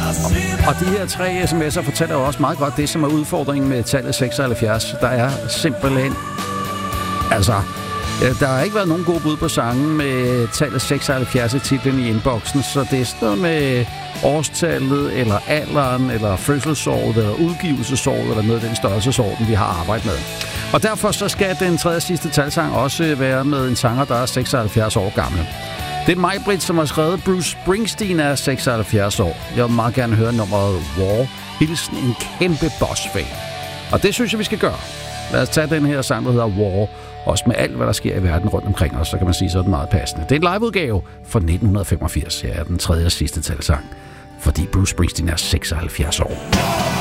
Og de her 3 sms'er fortæller jo også meget godt det, som er udfordringen med tallet 76. Der er simpelthen... Altså, der har ikke været nogen gode bud på sangen med tallet 76 i titlen i inboxen, så det er sådan noget med årstallet, eller alderen, eller fødselsåret, eller udgivelsesåret, eller noget af den størrelsesorden, vi har arbejdet med. Og derfor så skal den tredje sidste talsang også være med en sanger, der er 76 år gammel. Det er Maj-Brit, som har skrevet. Bruce Springsteen er 76 år. Jeg vil meget gerne høre nummeret War. Hilsen en kæmpe boss-fan. Og det synes jeg, vi skal gøre. Lad os tage den her sang, der hedder War. Også med alt, hvad der sker i verden rundt omkring os, så kan man sige, så er den meget passende. Det er en liveudgave fra 1985. Ja, den tredje og sidste talsang. Fordi Bruce Springsteen er 76 år.